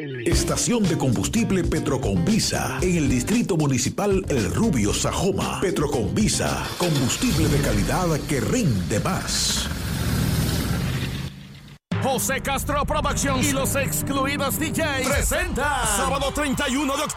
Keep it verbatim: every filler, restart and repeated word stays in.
Estación de combustible Petroconvisa en el Distrito Municipal El Rubio, Sajoma. Petroconvisa, combustible de calidad que rinde más. José Castro Productions y los Excluidos D Js presenta sábado treinta y uno de octubre